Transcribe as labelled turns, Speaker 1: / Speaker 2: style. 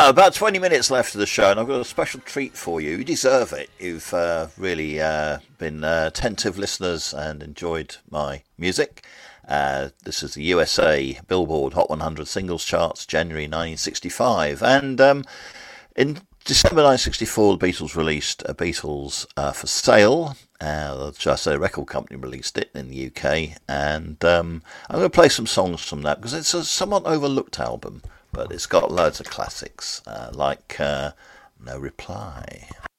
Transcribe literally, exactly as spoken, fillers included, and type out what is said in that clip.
Speaker 1: Well, about twenty minutes left of the show, and I've got a special treat for you. You deserve it. You've uh, really uh, been uh, attentive listeners and enjoyed my music. Uh, this is the U S A Billboard Hot one hundred Singles Charts, January nineteen sixty-five. And um, in December nineteen sixty-four, the Beatles released a Beatles uh, for Sale. Uh, just a record company released it in the U K. And um, I'm going to play some songs from that because it's a somewhat overlooked album, but it's got loads of classics uh, like uh, No Reply.